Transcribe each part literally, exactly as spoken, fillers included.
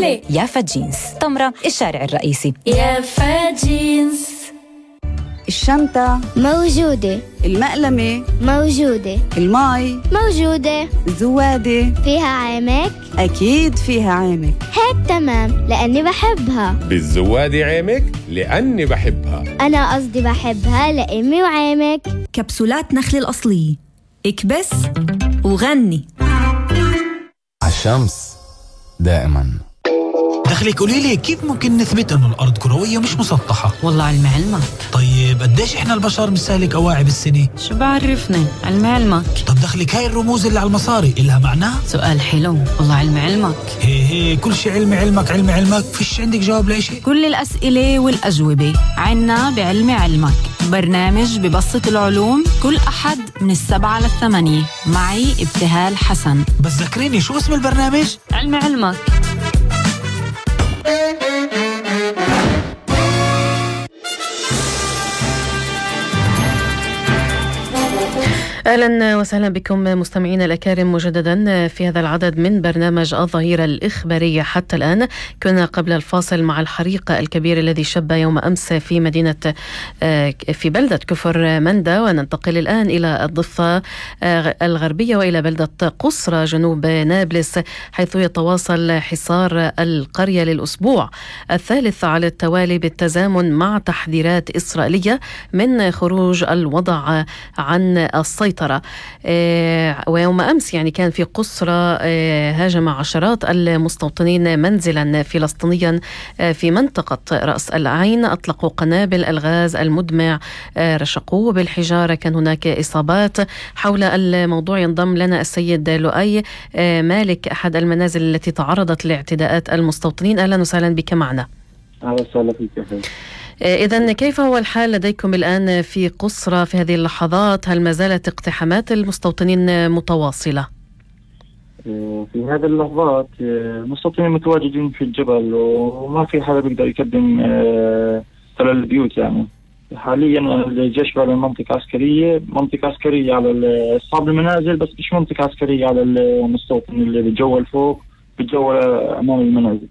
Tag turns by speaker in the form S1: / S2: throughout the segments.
S1: كومبلي.
S2: يافا جينز، تمرة الشارع الرئيسي.
S1: يافا جينز.
S3: الشنطة
S4: موجودة.
S3: المقلمة
S4: موجودة.
S3: الماي
S4: موجودة.
S3: الزوادة
S4: فيها عامك؟
S3: أكيد فيها عامك.
S4: هيك تمام لأني بحبها.
S5: بالزوادة عامك لأني بحبها.
S4: أنا قصدي بحبها لأمي وعامك.
S6: كبسولات نخل الأصلية، اكبس وغني.
S7: عالشمس دائما.
S8: دخلك قوليلي كيف ممكن نثبت انه الارض كرويه مش مسطحه؟
S9: والله علم علمك.
S8: طيب قديش احنا البشر بنستهلك قواعي بالسنه؟
S9: شو بعرفني، علم علمك.
S8: طب دخلك هاي الرموز اللي على المصاري إلها معنى؟
S9: سؤال حلو، والله علم علمك.
S8: هي هي كل شيء علمي علمك علمي علمك، فيش عندك جواب لشيء؟
S9: كل الأسئلة والأجوبة عنا بعلم علمك، برنامج ببسط العلوم كل أحد من السبعة للثمانية. معي ابتهال حسن.
S8: بس ذكريني شو اسم البرنامج؟
S9: علم علمك.
S10: أهلا وسهلا بكم مستمعينا الأكارم مجددا في هذا العدد من برنامج الظهيرة الإخبارية. حتى الآن كنا قبل الفاصل مع الحريق الكبير الذي شب يوم أمس في مدينة في بلدة كفر مندى، وننتقل الآن إلى الضفة الغربية وإلى بلدة قصرى جنوب نابلس، حيث يتواصل حصار القرية للأسبوع الثالث على التوالي بالتزامن مع تحذيرات إسرائيلية من خروج الوضع عن السيطرة. ويوم أمس يعني كان في قصرى هاجم عشرات المستوطنين منزلا فلسطينيا في منطقة رأس العين، أطلقوا قنابل الغاز المدمع، رشقوه بالحجارة، كان هناك إصابات. حول الموضوع ينضم لنا السيد لؤي مالك، أحد المنازل التي تعرضت لاعتداءات المستوطنين. أهلا وسهلا بك معنا.
S11: أهلا وسهلا فيك.
S10: إذن كيف هو الحال لديكم الآن في قصرى في هذه اللحظات؟ هل ما زالت اقتحامات المستوطنين متواصلة؟
S11: في هذه اللحظات المستوطنين متواجدين في الجبل وما في حدا بيقدر يقدم خلال البيوت. يعني حاليا الجيش بعد منطقة عسكرية منطقة عسكرية على أصحاب المنازل، بس مش منطقة عسكرية على المستوطن اللي بيتجول فوق، بيتجول أمام المنازل.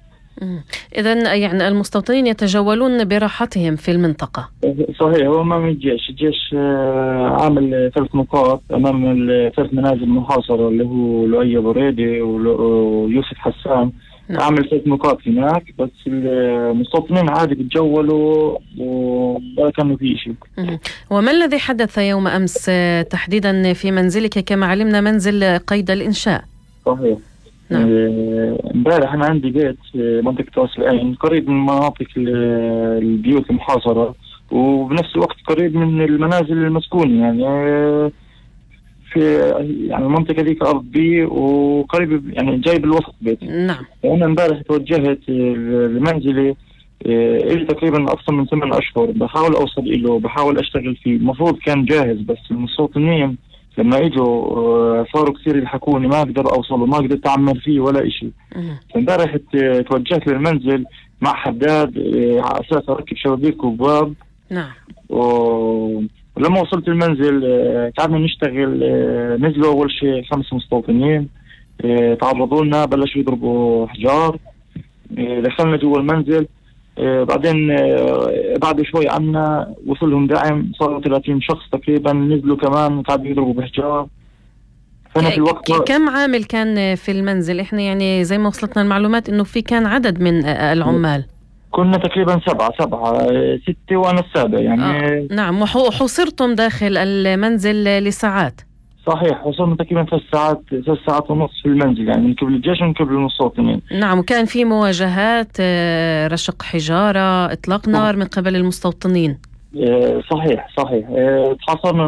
S10: إذن يعني المستوطنين يتجولون براحتهم في المنطقة.
S11: صحيح، هو أمام الجيش الجيش عامل ثلاث نقاط أمام ثلاث منازل محاصرة اللي هو لؤي بريدي ويوسف حسان. نعم. عامل ثلاث نقاط هناك، بس المستوطنين عادي بتجولوا ولا كانوا في شيء.
S10: وما الذي حدث يوم أمس تحديدا في منزلك؟ كما علمنا منزل قيد الإنشاء.
S11: صحيح. امبارح أنا عندي بيت في منطقة راس العين قريب من مناطق البيوت المحاصرة، وبنفس الوقت قريب من المنازل المسكونة. يعني في يعني المنطقة ديك أرض بي وقريب يعني جاي بالوسط بيتي.
S10: نعم.
S11: وأنا امبارح توجهت لمنزلي إلي تقريبا أكثر من ثمان أشهر بحاول أوصل إله، بحاول أشتغل فيه. المفروض كان جاهز، بس المستوطنين لما اجوا صاروا كثير يحكوني ما اقدر اوصله، ما قدرت اعمل فيه ولا اشي. امبارح توجهت للمنزل مع حداد على اساس اركب شبابيك وباب.
S10: نعم.
S11: ولما وصلت المنزل قعدنا نشتغل. نزلوا اول شيء خمس مستوطنين تعرضوا لنا، بلشوا يضربوا حجار. دخلنا جوا المنزل، آه بعدين آه بعد شوي عنا وصلهم دعم، صاروا ثلاثين شخص تقريبا نزلوا كمان قاعدوا يضربوا بحجار. فأنا في الوقت
S10: كم عامل كان في المنزل؟ احنا يعني زي ما وصلتنا المعلومات انه في كان عدد من العمال.
S11: كنا تقريبا سبعة سبعة ستة وانا السابع يعني.
S10: آه. نعم. وحصرتم داخل المنزل لساعات؟
S11: صحيح، وصلنا تقريبا ثلاث ساعات ثلاث ساعات ونص في المنزل، يعني من قبل الجيش ومن قبل المستوطنين.
S10: نعم. وكان في مواجهات، رشق حجارة، إطلاق نار من قبل المستوطنين.
S11: صحيح صحيح. تحاصرنا